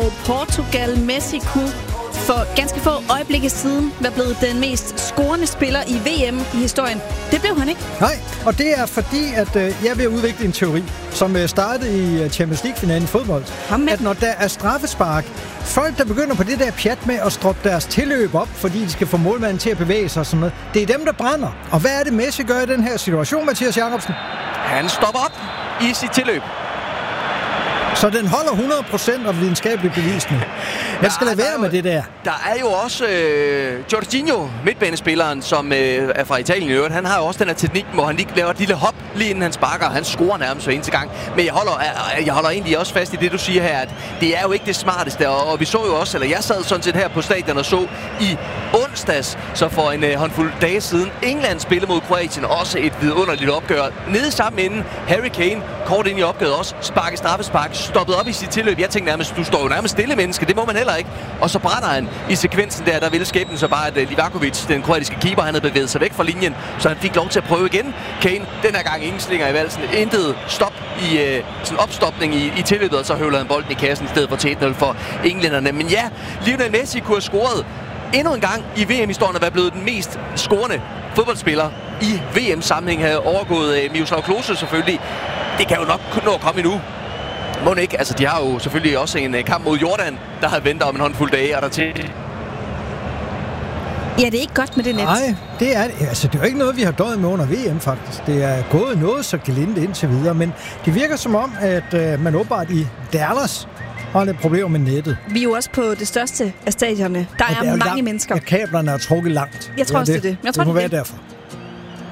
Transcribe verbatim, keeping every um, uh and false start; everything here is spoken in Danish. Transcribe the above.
og Portugal. Messi kunne for ganske få øjeblikke siden være blevet den mest scorende spiller i V M i historien. Det blev han ikke. Nej, og det er fordi, at øh, jeg er ved at udvikle en teori, som øh, startede i Champions League-finalen i fodbold. Amen. At når der er straffespark, folk, der begynder på det der pjat med at stroppe deres tilløb op, fordi de skal få målmanden til at bevæge sig og sådan noget, det er dem, der brænder. Og hvad er det, Messi gør i den her situation, Mathias Jacobsen? Han stopper op i sit tilløb. Så den holder hundrede procent af videnskabelig bevisning. Jeg skal Ja, lade være jo, med det der. Der er jo også øh, Jorginho, midtbanespilleren, som øh, er fra Italien i øvrigt. Han har jo også den her teknik, hvor han lige laver et lille hop, lige inden han sparker. Han scorer nærmest hver eneste gang. Men jeg holder, jeg holder egentlig også fast i det, du siger her, at det er jo ikke det smarteste. Og vi så jo også, eller jeg sad sådan set her på stadion og så i onsdags, så for en øh, håndfuld dage siden, England spillede mod Kroatien. Også et vidunderligt opgør. Nede sammen inden Harry Kane, kort ind i opgøret også, sparket straffespark, stoppet op i sit tilløb. Jeg tænkte nærmest, du står jo nærmest stille, menneske. Det må man heller ikke. Og så brænder han i sekvensen der, der ville skæbnen så bare, at Livakovic, den kroatiske keeper, han havde bevæget sig væk fra linjen, så han fik lov til at prøve igen. Kane, den her gang ingen slinger i valsen. Intet stop i øh, sådan opstopning i, i tilløbet, og så høvler han bolden i kassen i stedet for til et nul for englænderne. Men ja, Lionel Messi kunne have scoret endnu en gang i V M-historien og være blevet den mest scorende fodboldspiller i V M-sammenhæng, havde overgået øh, Miroslav Klose selvfølgelig. Det kan jo nok nå at komme endnu. Må ikke? Altså, de har jo selvfølgelig også en kamp mod Jordan, der har ventet om en håndfuld dage, og der til. Ja, det er ikke godt med det net. Nej, det er, altså, det er jo ikke noget, vi har døjet med under V M, faktisk. Det er gået noget så gelinde indtil videre, men det virker som om, at øh, man åbenbart i Dallas har et problem med nettet. Vi er jo også på det største af stadionerne. Der er, er mange langt, mennesker. At kablerne er trukket langt. Jeg tror også, det er det. Jeg tror, det må det være det. derfor.